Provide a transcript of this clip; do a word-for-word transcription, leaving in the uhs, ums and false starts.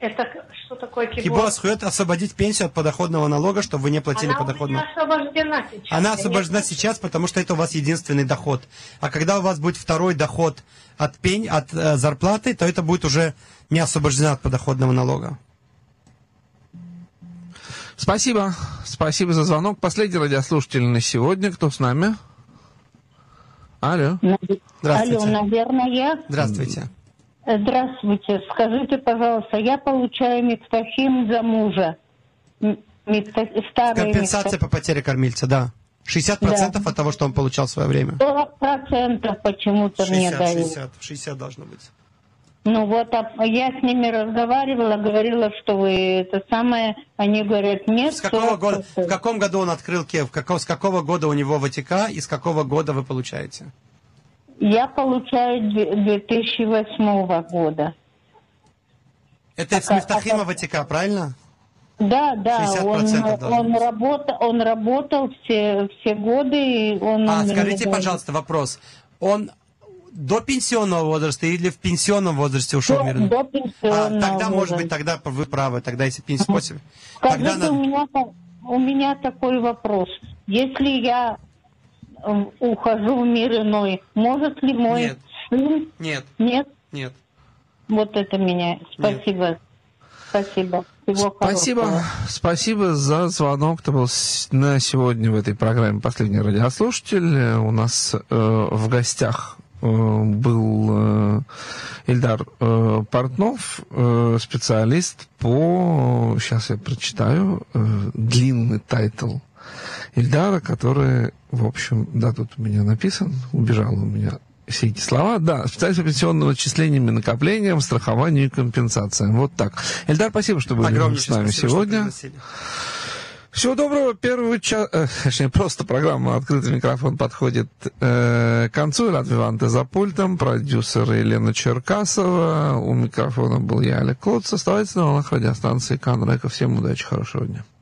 Это что такое кибо? Кибо зхует освободить пенсию от подоходного налога, чтобы вы не платили Она подоходного. Она освобождена сейчас. Она освобождена сейчас, потому что это у вас единственный доход. А когда у вас будет второй доход от пень, от э, зарплаты, то это будет уже не освобождена от подоходного налога. Спасибо. Спасибо за звонок. Последний радиослушатель на сегодня. Кто с нами? Алло. Здравствуйте. Алло, наверное, я. Здравствуйте. Здравствуйте. Скажите, пожалуйста, я получаю миктофим за мужа. Микто... Старый Компенсация микто... по потере кормильца, да. шестьдесят процентов да. От того, что он получал в свое время. сорок процентов почему-то мне дают. шестьдесят, шестьдесят должно быть. Ну вот, а я с ними разговаривала, говорила, что вы это самое, они говорят, нет. С какого года, в каком году он открыл КЕВ? Какого, с какого года у него ВТК и с какого года вы получаете? Я получаю две тысячи восьмого года. Это с Мифтахима ВТК, правильно? Да, да, он, он, работал, он работал все, все годы. И он а, скажите, пожалуйста, вопрос. Он до пенсионного возраста или в пенсионном возрасте ушел до, в мир? До пенсионного а, тогда, возраста. может быть, тогда вы правы, тогда если пенсия способ. Скажите, тогда у, меня, у меня такой вопрос. Если я ухожу в мир иной, может ли мой Нет. сын? Нет. Нет? Нет. Вот это меня. Спасибо. Нет. Спасибо. Всего Спасибо. хорошего. Спасибо за звонок. Это был на сегодня в этой программе последний радиослушатель. У нас э, в гостях э, был э, Ильдар э, Портнов, э, специалист по... Сейчас я прочитаю. Э, длинный тайтл Ильдара, который, в общем, да, тут у меня написан, убежал у меня все эти слова. Да, специалист по пенсионным отчислениям и накоплениям, страхованию и компенсациям. Вот так. Эльдар, спасибо, что были с нами спасибо, сегодня. Всего доброго. Первый час, э, точнее, просто программа «Открытый микрофон» подходит э, к концу. Рад Виванте за пультом, продюсер Елена Черкасова. У микрофона был я, Олег Клоц. Оставайтесь на волнах радиостанции Канрека. Всем удачи, хорошего дня.